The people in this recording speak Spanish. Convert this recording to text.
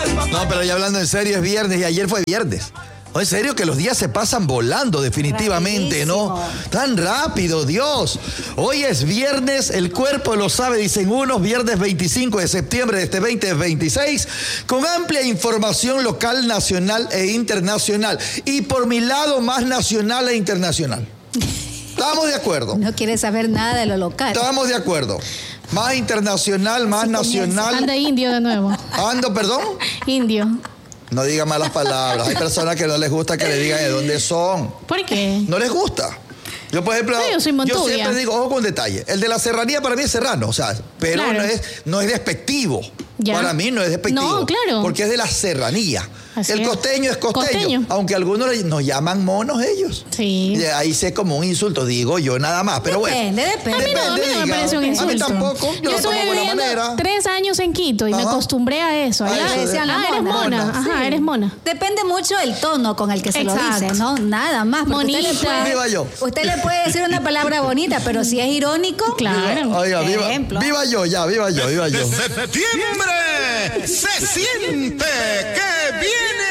No, pero ya hablando en serio, es viernes y ayer fue viernes. No, en serio que los días se pasan volando definitivamente, ¿no? Tan rápido, Dios. Hoy es viernes, el cuerpo lo sabe, dicen unos, viernes 25 de septiembre de este 2026, con amplia información local, nacional e internacional. Y por mi lado, más nacional e internacional. ¿Estamos de acuerdo? No quiere saber nada de lo local. Estamos de acuerdo. Más internacional, más nacional. Anda indio de nuevo. Ando, perdón. Indio. No diga malas palabras. Hay personas que no les gusta que le digan de dónde son. ¿Por qué? No les gusta. Yo, por ejemplo, yo soy Montubia. Yo siempre digo, ojo con detalle. El de la serranía para mí es serrano, o sea, pero claro. no es despectivo. Ya. Para mí no es despectivo. No, claro. Porque es de la serranía. Así el es. costeño es costeño. Aunque algunos nos llaman monos ellos. Sí. Y ahí sé como un insulto, digo yo nada más. Pero Depende. A mí no me parece un insulto. A mí tampoco. Yo lo estuve tomo de buena viviendo manera. 3 años en Quito y me acostumbré a eso. A Allá eso, decían, la eres mona. mona. Ajá, Sí. eres mona. Depende mucho del tono con el que se Exacto. lo dice, ¿no? Nada más. Porque Monita. Viva yo. Usted le puede decir una palabra bonita, pero si es irónico. Claro. Oiga, viva yo, viva yo. De septiembre se siente que viene